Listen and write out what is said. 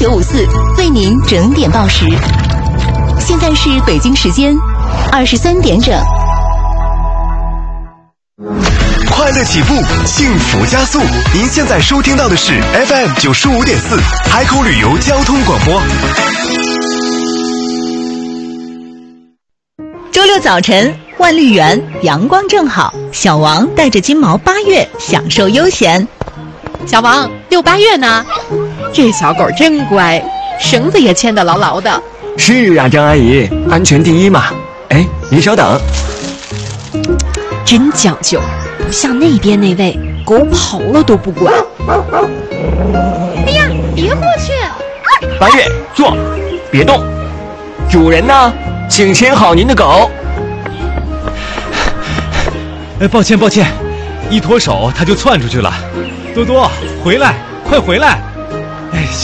8954为您整点报时。现在是北京时间23点整。 快乐起步，幸福加速。您现在收听到的是 FM 95.4海口旅游交通广播。 周六早晨，万绿园阳光正好，小王带着金毛8月享受悠闲。 小王遛8月呢，这小狗真乖，绳子也牵得牢牢的。 是啊，张阿姨，安全第一嘛。哎，您稍等。 真讲究，不像那边那位狗跑了都不管。哎呀，别过去 ！8月，坐，别动。主人呢？请牵好您的狗。 抱歉，一脱手它就窜出去了。多多，回来，快回来！哎。